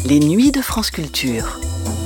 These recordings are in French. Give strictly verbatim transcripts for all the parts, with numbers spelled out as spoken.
Les nuits de France Culture.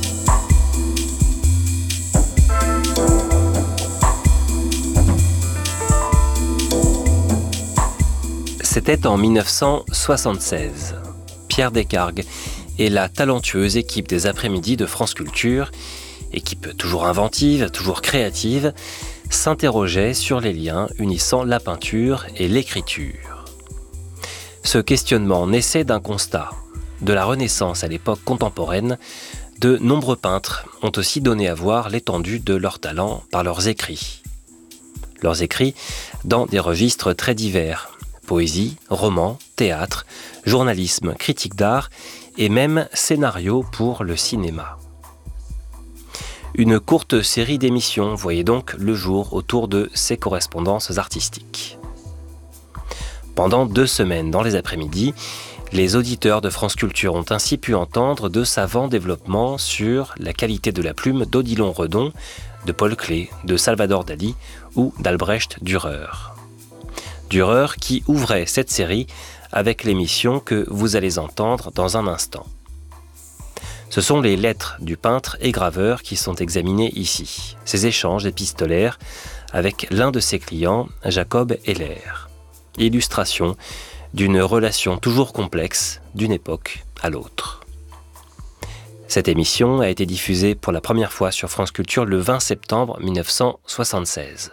C'était en mille neuf cent soixante-seize. Pierre Descargues et la talentueuse équipe des après-midi de France Culture, équipe toujours inventive, toujours créative, s'interrogeaient sur les liens unissant la peinture et l'écriture. Ce questionnement naissait d'un constat. De la Renaissance à l'époque contemporaine, de nombreux peintres ont aussi donné à voir l'étendue de leur talent par leurs écrits. Leurs écrits dans des registres très divers. Poésie, roman, théâtre, journalisme, critique d'art et même scénario pour le cinéma. Une courte série d'émissions voyait donc le jour autour de ces correspondances artistiques. Pendant deux semaines dans les après-midi, les auditeurs de France Culture ont ainsi pu entendre de savants développements sur la qualité de la plume d'Odilon Redon, de Paul Klee, de Salvador Dali ou d'Albrecht Dürer. Dürer qui ouvrait cette série avec l'émission que vous allez entendre dans un instant. Ce sont les lettres du peintre et graveur qui sont examinées ici, ces échanges épistolaires avec l'un de ses clients, Jacob Heller. Illustration d'une relation toujours complexe d'une époque à l'autre. Cette émission a été diffusée pour la première fois sur France Culture le vingt septembre mille neuf cent soixante-seize.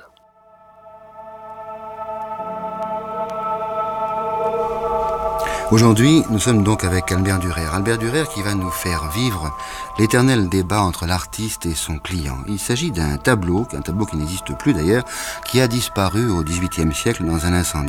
Aujourd'hui, nous sommes donc avec Albert Dürer. Albert Dürer qui va nous faire vivre l'éternel débat entre l'artiste et son client. Il s'agit d'un tableau, un tableau qui n'existe plus d'ailleurs, qui a disparu au dix-huitième siècle dans un incendie.